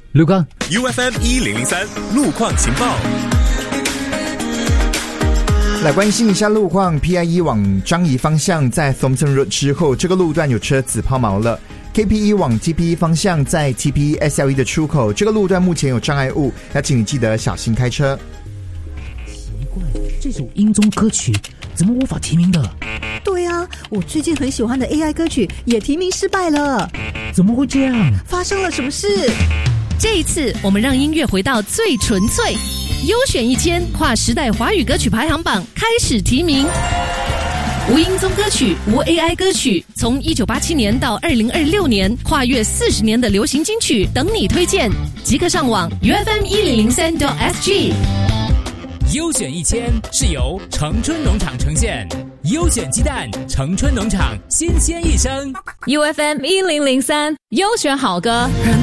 陆光 UFM 1003路况情报。 来关心一下路况 ，PIE 往樟宜方向在 Thomson Road 之后，这个路段有车子抛锚了。KPE 往 TPE 方向在 TPE SLE 的出口，这个路段目前有障碍物，要请你记得小心开车。 奇怪，这首英中歌曲怎么无法提名的？ 对啊，我最近很喜欢的 AI 歌曲也提名失败了， 怎么会这样？ 发生了什么事？ 这一次我们让音乐回到最纯粹，优选1000跨时代华语歌曲排行榜开始提名。无音综歌曲，无 AI 歌曲，从1987年到2026年，跨越40年的流行金曲等你推荐，即刻上网 UFM1003.SG。 优选1000是由城春农场呈现，优选鸡蛋，城春农场新鲜一生。 UFM1003优选好歌。